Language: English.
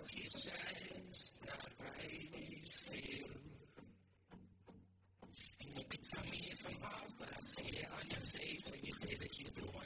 he's just not right for you. And you can tell me if I'm off, but I see it on your face when you say that he's the one.